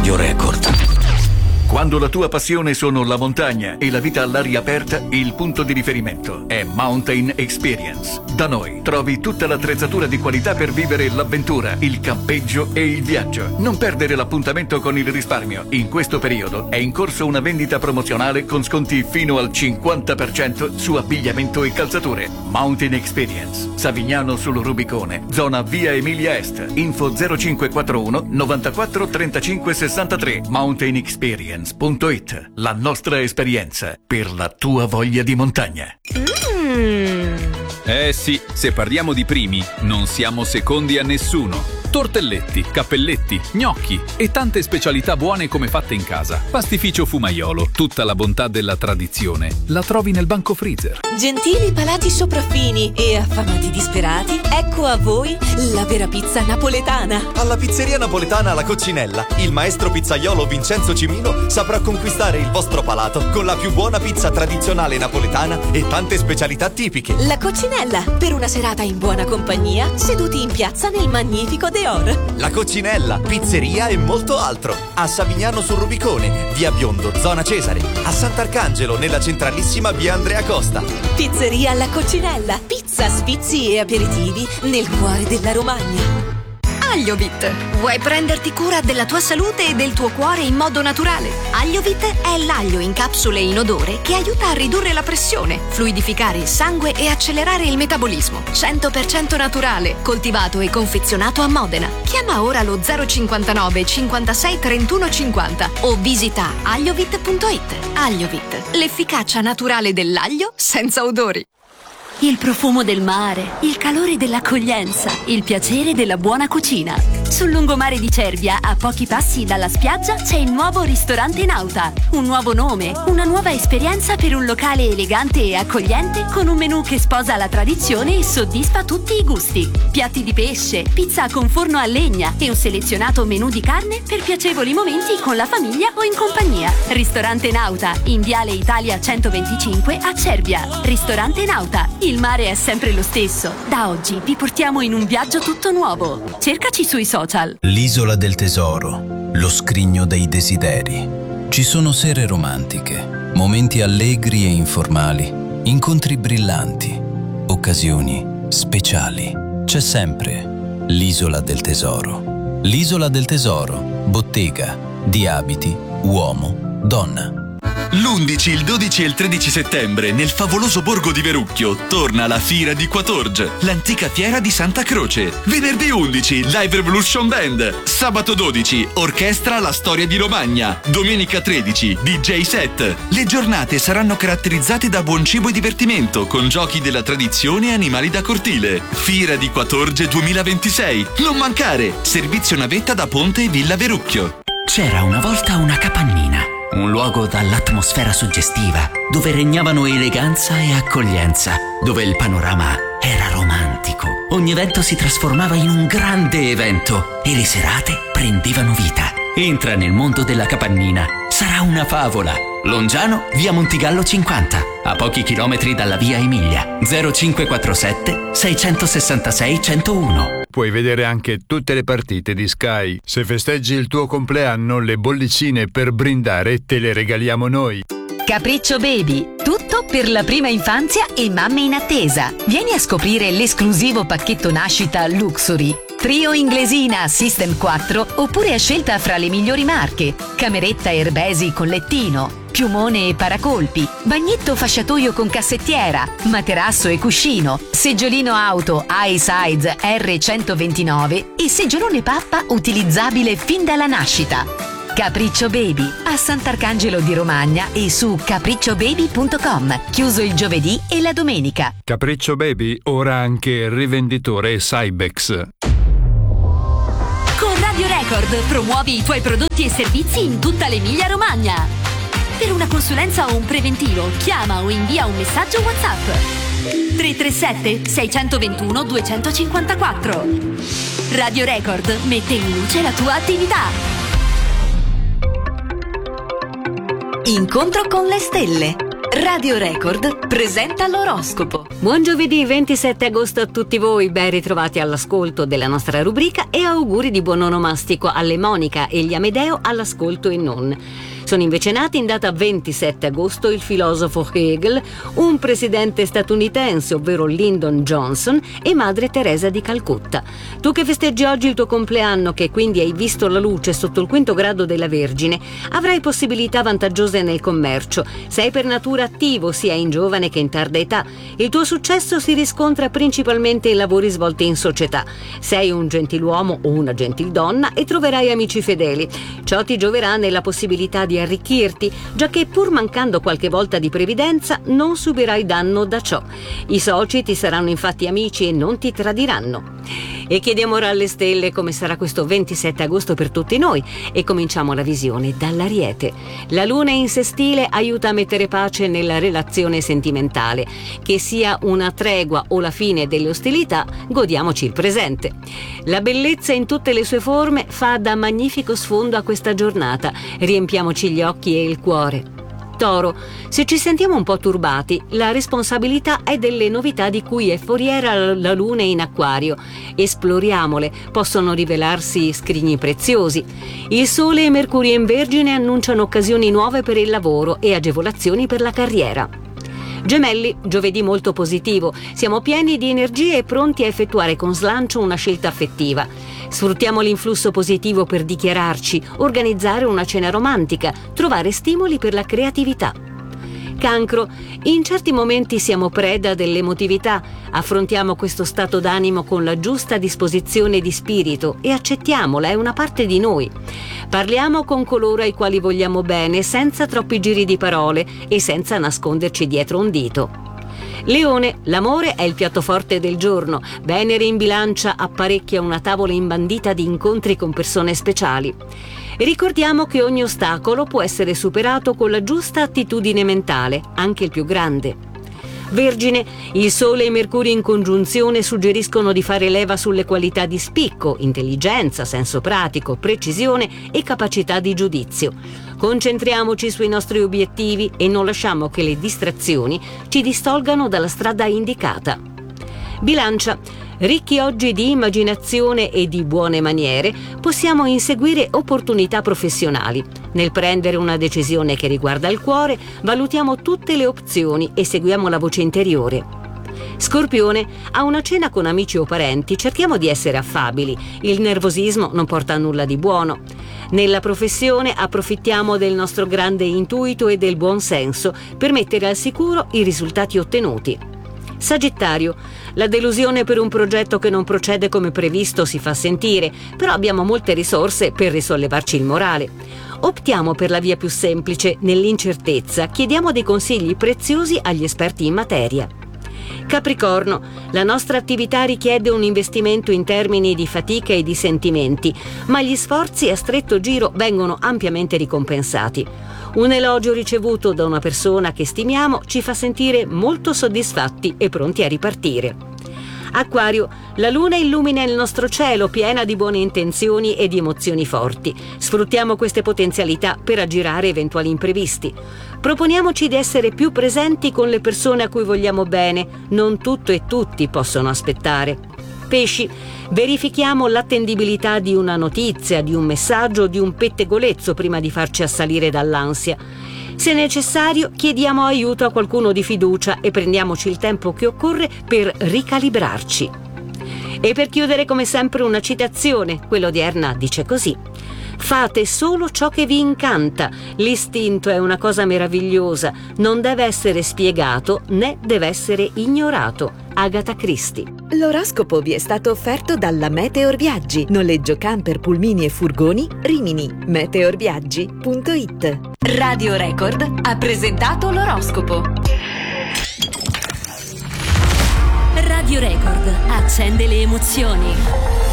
Radio Record. Quando la tua passione sono la montagna e la vita all'aria aperta, il punto di riferimento è Mountain Experience. Da noi trovi tutta l'attrezzatura di qualità per vivere l'avventura, il campeggio e il viaggio. Non perdere l'appuntamento con il risparmio. In questo periodo è in corso una vendita promozionale con sconti fino al 50% su abbigliamento e calzature. Mountain Experience, Savignano sul Rubicone, zona Via Emilia Est. Info 0541 94 35 63. Mountain Experience. La nostra esperienza per la tua voglia di montagna. Eh sì, se parliamo di primi, non siamo secondi a nessuno. Tortelletti, cappelletti, gnocchi e tante specialità buone come fatte in casa. Pastificio Fumaiolo, tutta la bontà della tradizione la trovi nel banco freezer. Gentili palati sopraffini e affamati disperati, ecco a voi la vera pizza napoletana. Alla pizzeria napoletana La Coccinella, il maestro pizzaiolo Vincenzo Cimino saprà conquistare il vostro palato con la più buona pizza tradizionale napoletana e tante specialità tipiche. La Coccinella, per una serata in buona compagnia, seduti in piazza nel magnifico Deor. La Coccinella, pizzeria e molto altro. A Savignano sul Rubicone, via Biondo, zona Cesare. A Sant'Arcangelo, nella centralissima via Andrea Costa. Pizzeria La Coccinella, pizza, sfizi e aperitivi nel cuore della Romagna. Agliovit. Vuoi prenderti cura della tua salute e del tuo cuore in modo naturale? Agliovit è l'aglio in capsule inodore che aiuta a ridurre la pressione, fluidificare il sangue e accelerare il metabolismo. 100% naturale, coltivato e confezionato a Modena. Chiama ora lo 059 56 31 50 o visita agliovit.it. Agliovit, l'efficacia naturale dell'aglio senza odori. Il profumo del mare, il calore dell'accoglienza, il piacere della buona cucina. Sul lungomare di Cervia, a pochi passi dalla spiaggia, c'è il nuovo ristorante Nauta. Un nuovo nome, una nuova esperienza per un locale elegante e accogliente con un menù che sposa la tradizione e soddisfa tutti i gusti. Piatti di pesce, pizza con forno a legna e un selezionato menù di carne per piacevoli momenti con la famiglia o in compagnia. Ristorante Nauta, in Viale Italia 125 a Cervia. Ristorante Nauta. Il mare è sempre lo stesso. Da oggi vi portiamo in un viaggio tutto nuovo. Cercaci sui social. L'isola del tesoro, lo scrigno dei desideri. Ci sono sere romantiche, momenti allegri e informali, incontri brillanti, occasioni speciali. C'è sempre l'isola del tesoro. L'isola del tesoro, bottega, di abiti, uomo, donna. L'11, il 12 e il 13 settembre nel favoloso borgo di Verucchio torna la Fiera di Quatorge, l'antica fiera di Santa Croce. Venerdì 11 Live Revolution Band, sabato 12 Orchestra La Storia di Romagna, domenica 13 DJ set. Le giornate saranno caratterizzate da buon cibo e divertimento con giochi della tradizione e animali da cortile. Fiera di Quatorge 2026, non mancare, servizio navetta da Ponte e Villa Verucchio. C'era una volta una capannina, un luogo dall'atmosfera suggestiva, dove regnavano eleganza e accoglienza, dove il panorama era romantico. Ogni evento si trasformava in un grande evento e le serate prendevano vita. Entra nel mondo della capannina, sarà una favola. Longiano, via Montigallo 50, a pochi chilometri dalla via Emilia. 0547 666 101. Puoi vedere anche tutte le partite di Sky. Se festeggi il tuo compleanno, le bollicine per brindare te le regaliamo noi. Capriccio Baby, tutto per la prima infanzia e mamme in attesa. Vieni a scoprire l'esclusivo pacchetto nascita Luxury. Trio inglesina System 4 oppure a scelta fra le migliori marche. Cameretta Herbesi con lettino, piumone e paracolpi, bagnetto fasciatoio con cassettiera, materasso e cuscino, seggiolino auto iSize R129 e seggiolone pappa utilizzabile fin dalla nascita. Capriccio Baby a Sant'Arcangelo di Romagna e su capricciobaby.com, chiuso il giovedì e la domenica. Capriccio Baby ora anche rivenditore Cybex. Con Radio Record promuovi i tuoi prodotti e servizi in tutta l'Emilia Romagna. Per una consulenza o un preventivo, chiama o invia un messaggio WhatsApp 337 621 254. Radio Record mette in luce la tua attività. Incontro con le stelle. Radio Record presenta l'oroscopo. Buon giovedì 27 agosto a tutti voi, ben ritrovati all'ascolto della nostra rubrica e auguri di buon onomastico alle Monica e gli Amedeo all'ascolto e non. Sono invece nati in data 27 agosto il filosofo Hegel, un presidente statunitense, ovvero Lyndon Johnson, e Madre Teresa di Calcutta. Tu che festeggi oggi il tuo compleanno, che quindi hai visto la luce sotto il 5° grado della Vergine, avrai possibilità vantaggiose nel commercio. Sei per natura attivo, sia in giovane che in tarda età. Il tuo successo si riscontra principalmente in lavori svolti in società. Sei un gentiluomo o una gentildonna e troverai amici fedeli. Ciò ti gioverà nella possibilità di arricchirti, giacché pur mancando qualche volta di previdenza non subirai danno da ciò. I soci ti saranno infatti amici e non ti tradiranno. E chiediamo ora alle stelle come sarà questo 27 agosto per tutti noi e cominciamo la visione dall'Ariete. La luna in sestile aiuta a mettere pace nella relazione sentimentale. Che sia una tregua o la fine delle ostilità, godiamoci il presente. La bellezza in tutte le sue forme fa da magnifico sfondo a questa giornata. Riempiamoci gli occhi e il cuore. Toro, se ci sentiamo un po' turbati, la responsabilità è delle novità di cui è foriera la luna in Acquario. Esploriamole, possono rivelarsi scrigni preziosi. Il Sole e Mercurio in Vergine annunciano occasioni nuove per il lavoro e agevolazioni per la carriera. Gemelli, giovedì molto positivo, siamo pieni di energie e pronti a effettuare con slancio una scelta affettiva. Sfruttiamo l'influsso positivo per dichiararci, organizzare una cena romantica, trovare stimoli per la creatività. Cancro, in certi momenti siamo preda dell'emotività, affrontiamo questo stato d'animo con la giusta disposizione di spirito e accettiamola, è una parte di noi. Parliamo con coloro ai quali vogliamo bene senza troppi giri di parole e senza nasconderci dietro un dito. Leone, l'amore è il piatto forte del giorno. Venere in Bilancia apparecchia una tavola imbandita di incontri con persone speciali. Ricordiamo che ogni ostacolo può essere superato con la giusta attitudine mentale, anche il più grande. Vergine, il Sole e Mercurio in congiunzione suggeriscono di fare leva sulle qualità di spicco, intelligenza, senso pratico, precisione e capacità di giudizio. Concentriamoci sui nostri obiettivi e non lasciamo che le distrazioni ci distolgano dalla strada indicata. Bilancia, ricchi oggi di immaginazione e di buone maniere, possiamo inseguire opportunità professionali. Nel prendere una decisione che riguarda il cuore, valutiamo tutte le opzioni e seguiamo la voce interiore. Scorpione, a una cena con amici o parenti cerchiamo di essere affabili. Il nervosismo non porta a nulla di buono. Nella professione approfittiamo del nostro grande intuito e del buon senso per mettere al sicuro i risultati ottenuti. Sagittario, la delusione per un progetto che non procede come previsto si fa sentire, però abbiamo molte risorse per risollevarci il morale. Optiamo per la via più semplice, nell'incertezza chiediamo dei consigli preziosi agli esperti in materia. Capricorno, la nostra attività richiede un investimento in termini di fatica e di sentimenti, ma gli sforzi a stretto giro vengono ampiamente ricompensati. Un elogio ricevuto da una persona che stimiamo ci fa sentire molto soddisfatti e pronti a ripartire. Acquario, la luna illumina il nostro cielo piena di buone intenzioni e di emozioni forti. Sfruttiamo queste potenzialità per aggirare eventuali imprevisti. Proponiamoci di essere più presenti con le persone a cui vogliamo bene. Non tutto e tutti possono aspettare. Pesci, verifichiamo l'attendibilità di una notizia, di un messaggio o di un pettegolezzo prima di farci assalire dall'ansia. Se necessario, chiediamo aiuto a qualcuno di fiducia e prendiamoci il tempo che occorre per ricalibrarci. E per chiudere, come sempre, una citazione. Quella odierna dice così: fate solo ciò che vi incanta. L'istinto è una cosa meravigliosa, non deve essere spiegato né deve essere ignorato. Agatha Christie. L'oroscopo vi è stato offerto dalla Meteor Viaggi. Noleggio camper, pulmini e furgoni Rimini. meteorviaggi.it. Radio Record ha presentato l'oroscopo. Radio Record accende le emozioni.